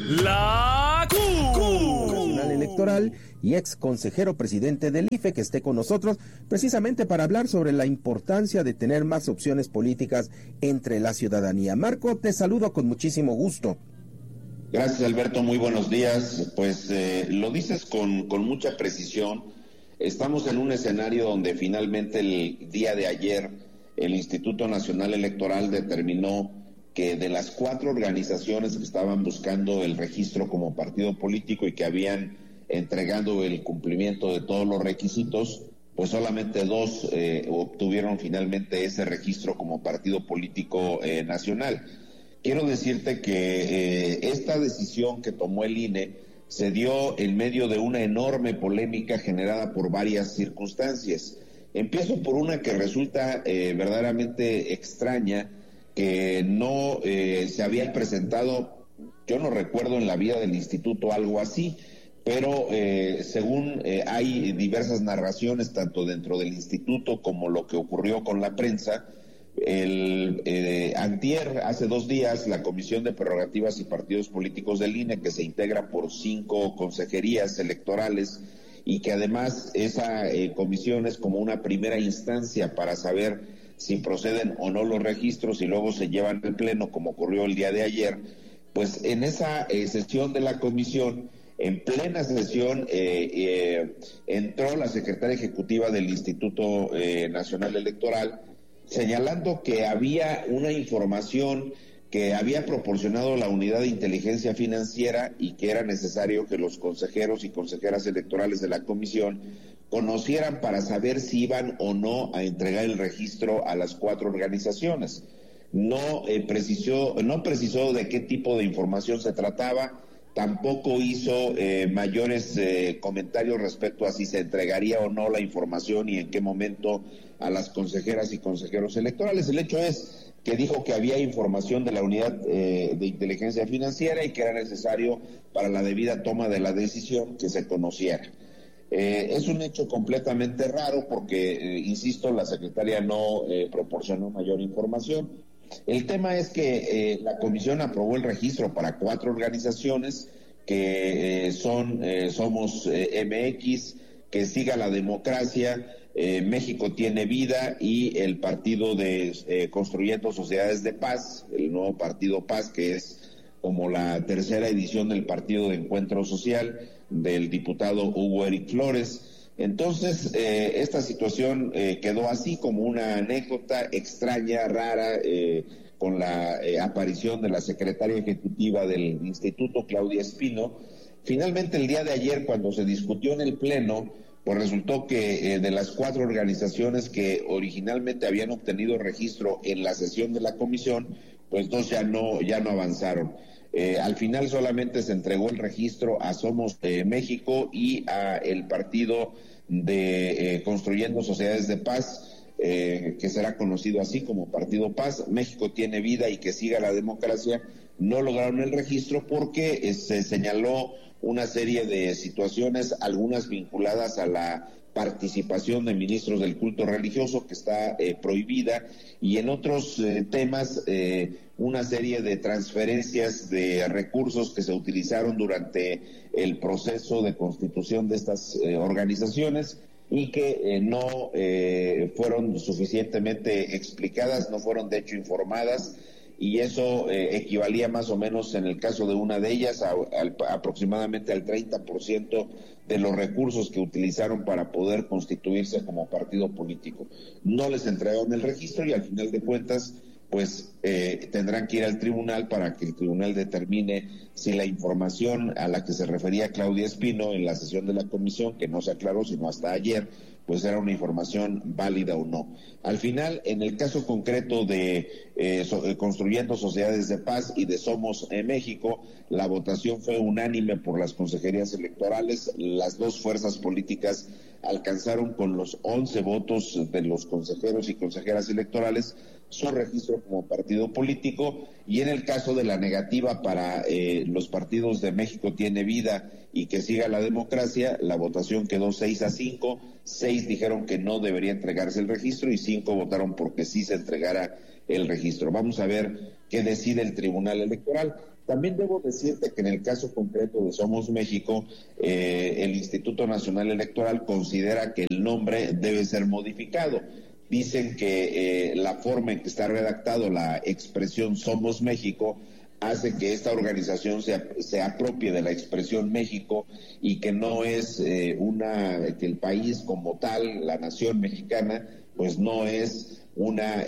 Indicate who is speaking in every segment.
Speaker 1: La Q.
Speaker 2: Nacional Electoral y ex consejero presidente del IFE, que esté con nosotros precisamente para hablar sobre la importancia de tener más opciones políticas entre la ciudadanía. Marco, te saludo con muchísimo gusto.
Speaker 3: Gracias, Alberto, muy buenos días. Pues lo dices con mucha precisión. Estamos en un escenario donde finalmente el día de ayer el Instituto Nacional Electoral determinó que de las 4 organizaciones que estaban buscando el registro como partido político y que habían entregado el cumplimiento de todos los requisitos, pues solamente 2 obtuvieron finalmente ese registro como partido político nacional. Quiero decirte que esta decisión que tomó el INE se dio en medio de una enorme polémica generada por varias circunstancias. Empiezo por una que resulta verdaderamente extraña, que no se había presentado, yo no recuerdo en la vida del instituto algo así, pero según hay diversas narraciones, tanto dentro del instituto como lo que ocurrió con la prensa, antier, hace 2 días, la Comisión de Prerrogativas y Partidos Políticos del INE, que se integra por 5 consejerías electorales, y que además esa comisión es como una primera instancia para saber si proceden o no los registros y luego se llevan al pleno, como ocurrió el día de ayer. Pues en esa sesión de la comisión, en plena sesión, entró la secretaria ejecutiva del Instituto Nacional Electoral, señalando que había una información que había proporcionado la Unidad de Inteligencia Financiera y que era necesario que los consejeros y consejeras electorales de la comisión conocieran para saber si iban o no a entregar el registro a las 4 organizaciones. No precisó de qué tipo de información se trataba, tampoco hizo mayores comentarios respecto a si se entregaría o no la información y en qué momento a las consejeras y consejeros electorales. El hecho es que dijo que había información de la Unidad de Inteligencia Financiera y que era necesario para la debida toma de la decisión que se conociera. Es un hecho completamente raro porque, insisto, la secretaria no proporcionó mayor información. El tema es que la comisión aprobó el registro para 4 organizaciones que son Somos MX, Que Siga la Democracia, México Tiene Vida y el partido de Construyendo Sociedades de Paz, el nuevo partido Paz, que es como la tercera edición del Partido de Encuentro Social del diputado Hugo Eric Flores. Entonces, esta situación quedó así como una anécdota extraña, rara, con la aparición de la secretaria ejecutiva del instituto, Claudia Espino. Finalmente, el día de ayer, cuando se discutió en el Pleno, pues resultó que de las 4 organizaciones que originalmente habían obtenido registro en la sesión de la comisión, pues 2 ya no avanzaron. Al final solamente se entregó el registro a Somos México y a el partido de Construyendo Sociedades de Paz, que será conocido así como Partido Paz. México Tiene Vida y Que Siga la Democracia no lograron el registro porque se señaló una serie de situaciones, algunas vinculadas a la participación de ministros del culto religioso, que está prohibida, y en otros temas una serie de transferencias de recursos que se utilizaron durante el proceso de constitución de estas organizaciones y que no fueron suficientemente explicadas, no fueron de hecho informadas, y eso equivalía más o menos, en el caso de una de ellas, aproximadamente al 30% de los recursos que utilizaron para poder constituirse como partido político. No les entregaron el registro y al final de cuentas pues tendrán que ir al tribunal para que el tribunal determine si la información a la que se refería Claudia Espino en la sesión de la comisión, que no se aclaró sino hasta ayer, pues era una información válida o no. Al final, en el caso concreto de Construyendo Sociedades de Paz y de Somos México, la votación fue unánime por las consejerías electorales. Las 2 fuerzas políticas alcanzaron con los 11 votos de los consejeros y consejeras electorales su registro como partido político, y en el caso de la negativa para los partidos de México Tiene Vida y Que Siga la Democracia, la votación quedó 6-5, 6 dijeron que no debería entregarse el registro y 5 votaron porque sí se entregara el registro. Vamos a ver que decide el Tribunal Electoral. También debo decirte que en el caso concreto de Somos México, el Instituto Nacional Electoral considera que el nombre debe ser modificado. Dicen que la forma en que está redactado la expresión Somos México hace que esta organización se apropie de la expresión México y que no es que el país como tal, la nación mexicana, pues no es una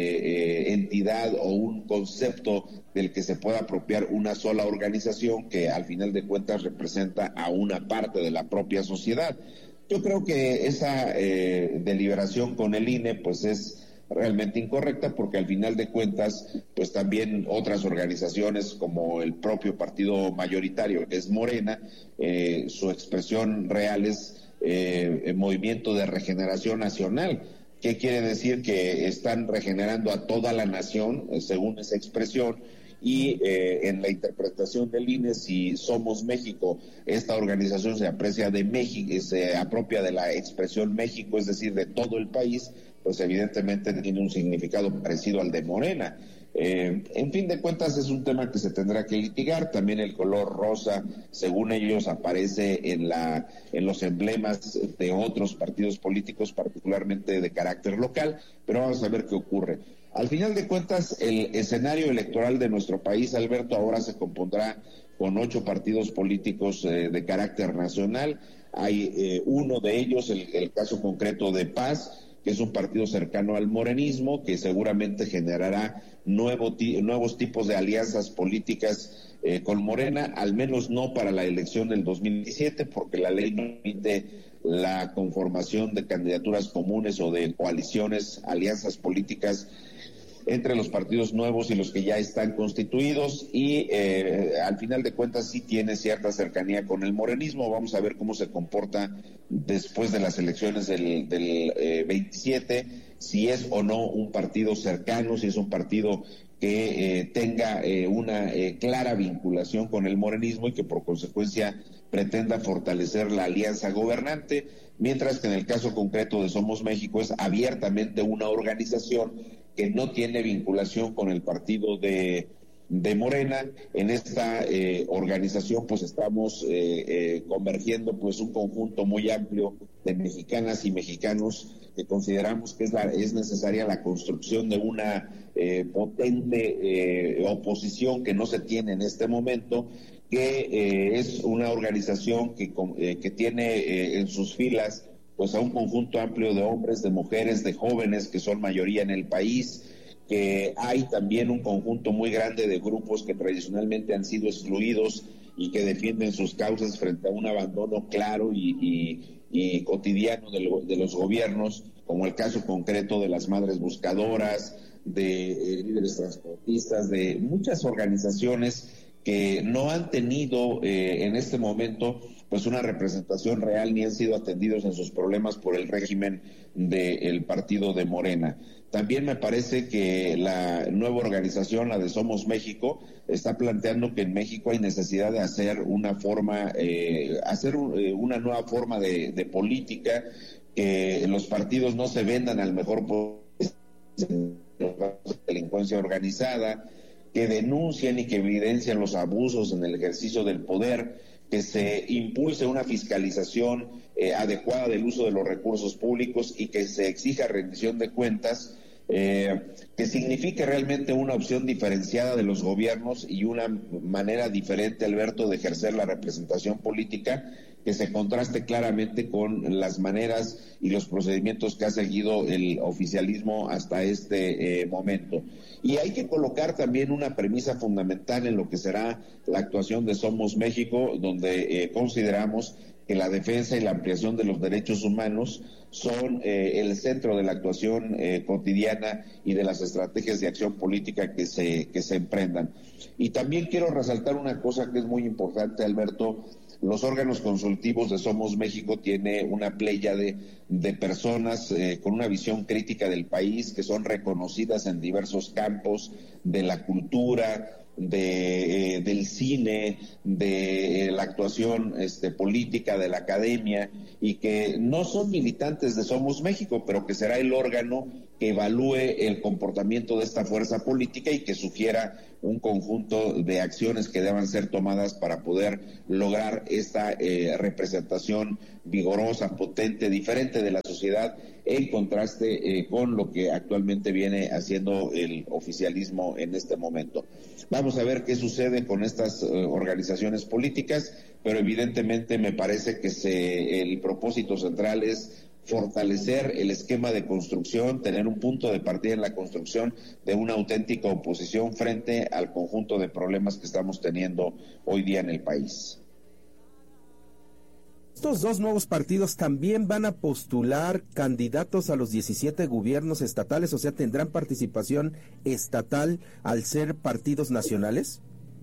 Speaker 3: entidad o un concepto del que se pueda apropiar una sola organización que al final de cuentas representa a una parte de la propia sociedad. Yo creo que esa deliberación con el INE pues es realmente incorrecta, porque al final de cuentas pues también otras organizaciones como el propio partido mayoritario es Morena, su expresión real es Movimiento de Regeneración Nacional. ¿Qué quiere decir? Que están regenerando a toda la nación, según esa expresión, y en la interpretación del INE, si Somos México, esta organización se aprecia de México, se apropia de la expresión México, es decir, de todo el país, pues evidentemente tiene un significado parecido al de Morena. En fin de cuentas es un tema que se tendrá que litigar. También el color rosa, según ellos, aparece en los emblemas de otros partidos políticos, particularmente de carácter local, pero vamos a ver qué ocurre. Al final de cuentas, el escenario electoral de nuestro país, Alberto, ahora se compondrá con 8 partidos políticos de carácter nacional. Hay uno de ellos, el caso concreto de Paz, que es un partido cercano al morenismo, que seguramente generará nuevos tipos de alianzas políticas con Morena, al menos no para la elección del 2017, porque la ley no permite la conformación de candidaturas comunes o de coaliciones, alianzas políticas entre los partidos nuevos y los que ya están constituidos, y al final de cuentas sí tiene cierta cercanía con el morenismo. Vamos a ver cómo se comporta después de las elecciones del 27, si es o no un partido cercano, si es un partido que tenga una clara vinculación con el morenismo y que por consecuencia pretenda fortalecer la alianza gobernante, mientras que en el caso concreto de Somos México es abiertamente una organización que no tiene vinculación con el partido de Morena. En esta organización pues estamos convergiendo pues un conjunto muy amplio de mexicanas y mexicanos que consideramos que es necesaria la construcción de una potente oposición que no se tiene en este momento, que es una organización que tiene en sus filas pues a un conjunto amplio de hombres, de mujeres, de jóvenes que son mayoría en el país, que hay también un conjunto muy grande de grupos que tradicionalmente han sido excluidos y que defienden sus causas frente a un abandono claro y cotidiano de los gobiernos, como el caso concreto de las madres buscadoras, de líderes transportistas, de muchas organizaciones que no han tenido en este momento pues una representación real ni han sido atendidos en sus problemas por el régimen del partido de Morena. También me parece que la nueva organización, la de Somos México, está planteando que en México hay necesidad de hacer una nueva forma de política, que los partidos no se vendan al mejor delincuencia organizada, que denuncien y que evidencien los abusos en el ejercicio del poder, que se impulse una fiscalización adecuada del uso de los recursos públicos y que se exija rendición de cuentas, que signifique realmente una opción diferenciada de los gobiernos y una manera diferente, Alberto, de ejercer la representación política, que se contraste claramente con las maneras y los procedimientos que ha seguido el oficialismo hasta este momento. Y hay que colocar también una premisa fundamental en lo que será la actuación de Somos México, donde consideramos que la defensa y la ampliación de los derechos humanos son el centro de la actuación cotidiana y de las estrategias de acción política que se emprendan. Y también quiero resaltar una cosa que es muy importante, Alberto. Los órganos consultivos de Somos México tiene una pléyade de personas con una visión crítica del país, que son reconocidas en diversos campos de la cultura, del cine, de la actuación política, de la academia, y que no son militantes de Somos México, pero que será el órgano que evalúe el comportamiento de esta fuerza política y que sugiera un conjunto de acciones que deban ser tomadas para poder lograr esta representación vigorosa, potente, diferente de la sociedad, en contraste con lo que actualmente viene haciendo el oficialismo en este momento. Vamos a ver qué sucede con estas organizaciones políticas, pero evidentemente me parece que el propósito central es fortalecer el esquema de construcción, tener un punto de partida en la construcción de una auténtica oposición frente al conjunto de problemas que estamos teniendo hoy día en el país.
Speaker 2: Estos dos nuevos partidos también van a postular candidatos a los 17 gobiernos estatales, o sea, ¿tendrán participación estatal al ser partidos nacionales?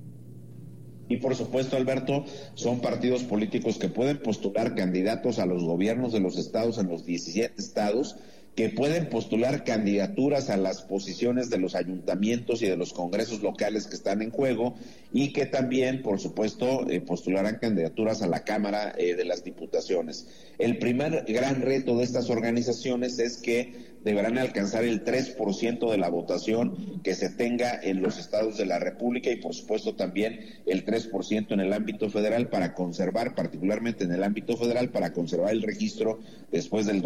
Speaker 3: Y por supuesto, Alberto, son partidos políticos que pueden postular candidatos a los gobiernos de los estados en los 17 estados, que pueden postular candidaturas a las posiciones de los ayuntamientos y de los congresos locales que están en juego, y que también, por supuesto, postularán candidaturas a la Cámara de las Diputaciones. El primer gran reto de estas organizaciones es que deberán alcanzar el 3% de la votación que se tenga en los estados de la República y, por supuesto, también el 3% en el ámbito federal para conservar, particularmente en el ámbito federal, para conservar el registro después del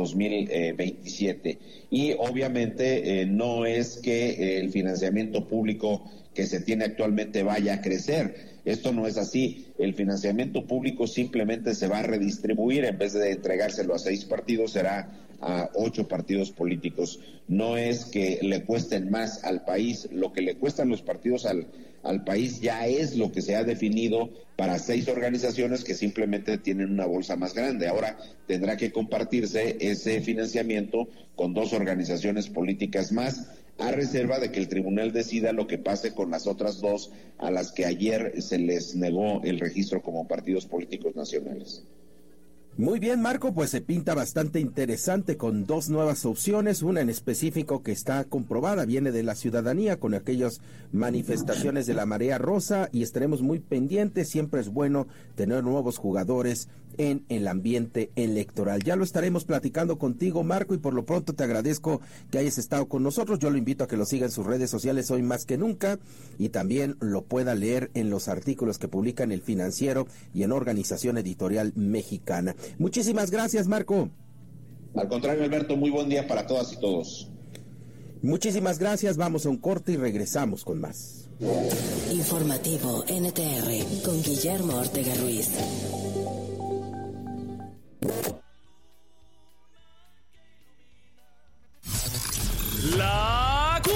Speaker 3: 2027. Y, obviamente, no es que el financiamiento público que se tiene actualmente vaya a crecer. Esto no es así. El financiamiento público simplemente se va a redistribuir. En vez de entregárselo a 6 partidos, será a 8 partidos políticos. No es que le cuesten más al país. Lo que le cuestan los partidos al país ya es lo que se ha definido para 6 organizaciones que simplemente tienen una bolsa más grande. Ahora tendrá que compartirse ese financiamiento con 2 organizaciones políticas más, a reserva de que el tribunal decida lo que pase con las otras 2 a las que ayer se les negó el registro como partidos políticos nacionales.
Speaker 2: Muy bien, Marco, pues se pinta bastante interesante con 2 nuevas opciones, una en específico que está comprobada, viene de la ciudadanía con aquellas manifestaciones de la marea rosa, y estaremos muy pendientes. Siempre es bueno tener nuevos jugadores en el ambiente electoral. Ya lo estaremos platicando contigo, Marco, y por lo pronto te agradezco que hayas estado con nosotros. Yo lo invito a que lo siga en sus redes sociales hoy más que nunca, y también lo pueda leer en los artículos que publica en El Financiero y en Organización Editorial Mexicana. Muchísimas gracias, Marco.
Speaker 3: Al contrario, Alberto, muy buen día para todas y todos.
Speaker 2: Muchísimas gracias, vamos a un corte y regresamos con más.
Speaker 1: Informativo NTR con Guillermo Ortega Ruiz.
Speaker 4: La Q.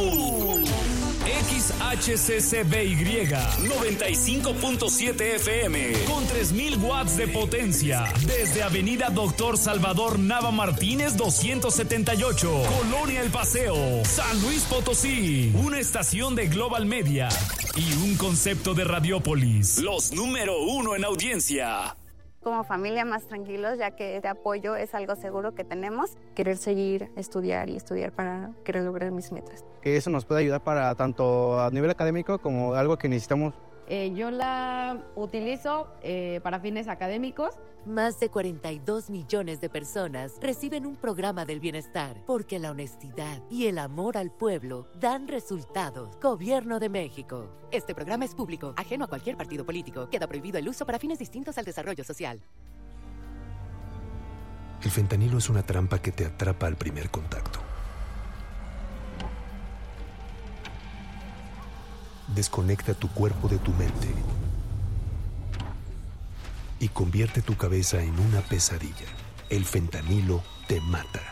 Speaker 4: XHCCBY 95.7 FM con 3000 watts de potencia desde Avenida Doctor Salvador Nava Martínez 278, Colonia El Paseo, San Luis Potosí. Una estación de Global Media y un concepto de Radiópolis. Los número 1 en audiencia.
Speaker 5: Como familia más tranquilos, ya que este apoyo es algo seguro que tenemos.
Speaker 6: Querer seguir, estudiar para querer lograr mis metas.
Speaker 7: Que eso nos puede ayudar para tanto a nivel académico como algo que necesitamos.
Speaker 8: Yo la utilizo para fines académicos.
Speaker 1: Más de 42 millones de personas reciben un programa del bienestar porque la honestidad y el amor al pueblo dan resultados. Gobierno de México. Este programa es público, ajeno a cualquier partido político. Queda prohibido el uso para fines distintos al desarrollo social.
Speaker 9: El fentanilo es una trampa que te atrapa al primer contacto. Desconecta tu cuerpo de tu mente y convierte tu cabeza en una pesadilla. El fentanilo te mata.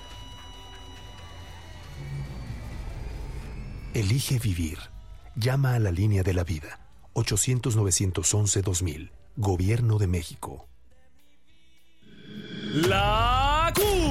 Speaker 9: Elige vivir. Llama a la línea de la vida. 800-911-2000. Gobierno de México.
Speaker 4: La